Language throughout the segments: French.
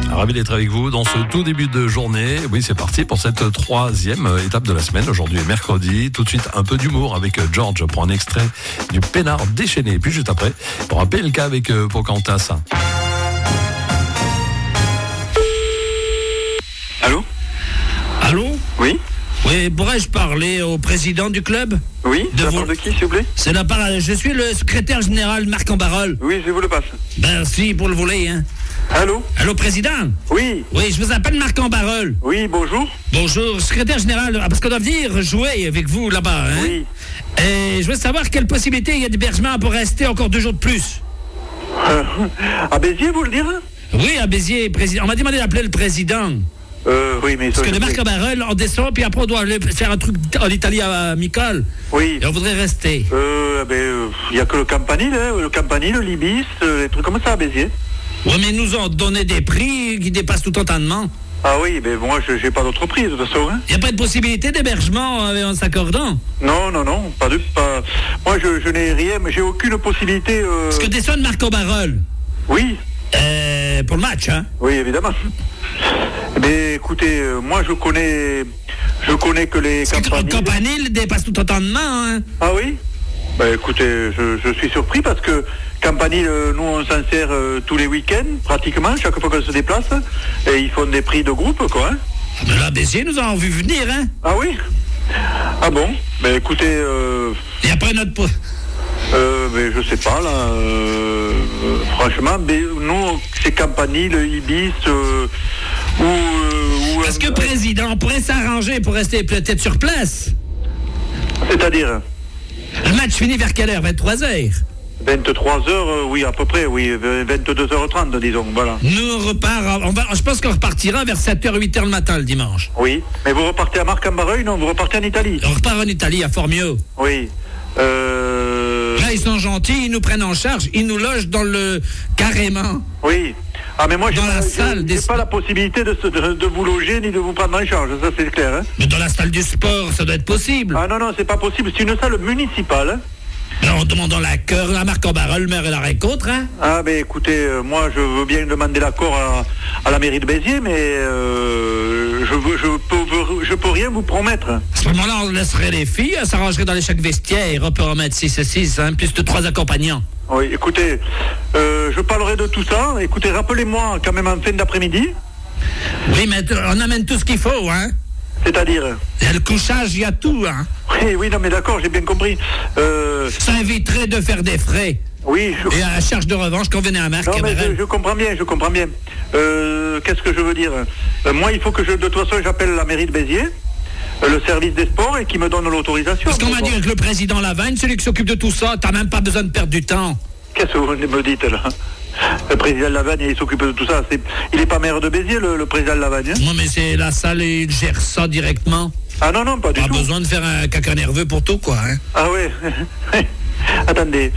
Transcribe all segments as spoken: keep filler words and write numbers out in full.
Ravi d'être avec vous dans ce tout début de journée. Oui, c'est parti pour cette troisième étape de la semaine. Aujourd'hui est mercredi. Tout de suite, un peu d'humour avec George pour un extrait du Peinard déchaîné. Et puis juste après, pour un P L K avec Pocahontas. Allô ? Allô ? Oui ? Oui, pourrais-je parler au président du club ? Oui, de, la vous... part de qui, s'il vous plaît ? C'est la part... Je suis le secrétaire général Marc Ambarol. Oui, je vous le passe. Merci pour le voler, hein. Allô ? Allô, président ? Oui. Oui, je vous appelle Marc Ambarol. Oui, bonjour. Bonjour, secrétaire général, parce qu'on doit venir jouer avec vous là-bas, hein. Oui. Et je veux savoir quelle possibilité il y a d'hébergement pour rester encore deux jours de plus. Euh, à Béziers, vous le dire ? Oui, à Béziers, président. On m'a demandé d'appeler le président. Euh, oui, mais... Parce que le Marc Ambarol, on descend, puis après on doit aller faire un truc en Italie amical. Oui. Et on voudrait rester. Euh, ben, il euh, n'y a que le Campanile, hein, le Campanile, le Libis, euh, des trucs comme ça à Béziers. Oui, mais ils nous ont donné des prix qui dépassent tout entendement. Ah oui, mais moi, je n'ai pas d'autre prix, de toute façon. Hein. Il n'y a pas de possibilité d'hébergement euh, en s'accordant? Non, non, non, pas de... Pas... Moi, je, je n'ai rien, mais j'ai aucune possibilité... Euh... Parce que descend de Marc Ambarol. Oui. Euh, pour le match, hein? Oui, évidemment. Mais écoutez, euh, moi, je connais... Je connais que les Campanile... Campanile dépasse tout entendement, hein? Ah oui? Ben écoutez, je, je suis surpris parce que Campanile, nous on s'en sert euh, tous les week-ends, pratiquement, chaque fois qu'on se déplace, et ils font des prix de groupe, quoi. Hein. Mais là, Béziers nous ont vu venir, hein. Ah oui? Ah bon? Ben écoutez... Euh, il n'y a pas une autre... Po- euh, ben, je sais pas, là, euh, euh, franchement, ben, nous, c'est Campanile, Ibis, euh, ou... Euh, ou parce que, euh, président, on pourrait s'arranger pour rester peut-être sur place. C'est-à-dire? Le match finit vers quelle heure? vingt-trois heures? vingt-trois heures, euh, oui, à peu près, oui, vingt-deux heures trente, disons, voilà. Nous, on repart, on va, je pense qu'on repartira vers sept heures, huit heures le matin, le dimanche. Oui, mais vous repartez à Marc Ambarol, non, vous repartez en Italie? On repart en Italie, à Formio. Oui. Euh... Là, ils sont gentils, ils nous prennent en charge, ils nous logent dans le... carrément. Oui. Ah, mais moi, j'ai dans pas, la salle j'ai des... pas la possibilité de, de, de vous loger ni de vous prendre en charge, ça c'est clair. Hein. Mais dans la salle du sport, ça doit être possible. Ah non, non, c'est pas possible, c'est une salle municipale. Hein. Alors, on demande l'accord à Marc Ambarol, le maire et la récontre, hein. Ah, ben écoutez, euh, moi, je veux bien demander l'accord à, à la mairie de Béziers, mais euh, je, veux, je, peux, je peux rien vous promettre. À ce moment-là, on laisserait les filles, elles s'arrangeraient dans les chaque vestiaire, on peut en mettre six et six, hein, plus de trois accompagnants. Oui, écoutez, euh, je parlerai de tout ça. Écoutez, rappelez-moi quand même en fin d'après-midi. Oui, mais on amène tout ce qu'il faut, hein. C'est-à-dire? Il y a le couchage, il y a tout, hein. Oui, oui, non, mais d'accord, j'ai bien compris. Euh... Ça éviterait de faire des frais. Oui, je... Et à la charge de revanche qu'on venait à Marc. Non, mais je, je comprends bien, je comprends bien. Euh, qu'est-ce que je veux dire? euh, Moi, il faut que je, de toute façon, j'appelle la mairie de Béziers, euh, le service des sports, et qui me donne l'autorisation. Parce qu'on m'a dit que le président Lavagne, celui qui s'occupe de tout ça, t'as même pas besoin de perdre du temps. Qu'est-ce que vous me dites, là? Le président Lavagne, il s'occupe de tout ça. C'est... Il n'est pas maire de Béziers, le, le président Lavagne. Hein? Non, mais c'est la salle, il gère ça directement. Ah non, non, pas du pas tout. Pas besoin de faire un caca nerveux pour tout, quoi. Hein. Ah ouais. Attendez.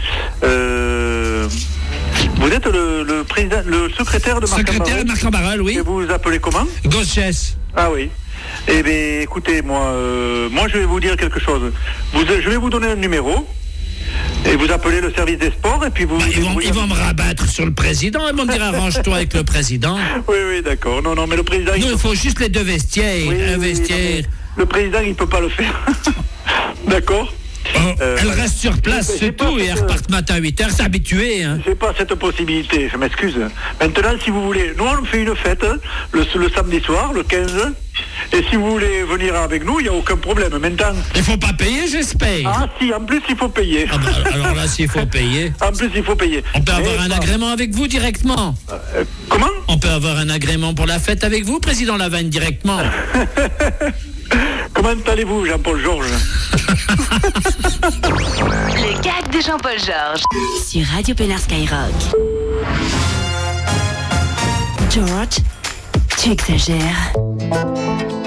Euh... Vous êtes le, le président, le secrétaire de Marc Ambarol. Secrétaire de Marc Ambarol, oui. Et vous vous appelez comment? Gauchesse. Ah oui. Eh bien, écoutez, moi, euh, moi, je vais vous dire quelque chose. Vous, je vais vous donner un numéro. Et vous appelez le service des sports et puis vous... Bah, ils, vont, ils vont me rabattre sur le président, ils vont me dire arrange-toi avec le président. Oui, oui, d'accord. Non, non, mais le président... Nous, il peut... faut juste les deux vestiaires. Oui, un oui, vestiaire. Non, le président, il ne peut pas le faire. D'accord. Oh, euh, elle reste sur place, c'est tout, et elle repart matin à huit heures, c'est habitué. Hein. J'ai pas cette possibilité, je m'excuse. Maintenant, si vous voulez, nous on fait une fête hein, le, le samedi soir, le quinze, et si vous voulez venir avec nous, il n'y a aucun problème. Maintenant... Il faut pas payer, j'espère. Ah si, en plus il faut payer. Ah bah, alors là, s'il faut payer... En plus, il faut payer. On peut avoir mais, un agrément avec vous directement. Euh, comment? On peut avoir un agrément pour la fête avec vous, président Lavagne, directement. Comment allez-vous, Jean-Paul Georges? Le gag de Jean-Paul Georges. Sur Radio Peinard Skyrock. George, tu exagères.